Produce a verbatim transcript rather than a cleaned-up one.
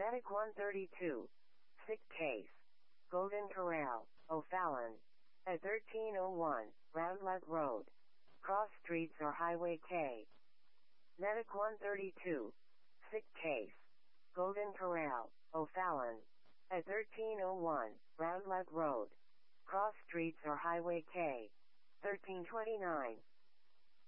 Medic one thirty-two. Sick case. Golden Corral, O'Fallon. At thirteen oh one, Roundlet Road. Cross Streets or Highway K. Medic one thirty-two. Sick case. Golden Corral, O'Fallon. At thirteen oh one, Roundlet Road. Cross Streets or Highway K. thirteen twenty-nine.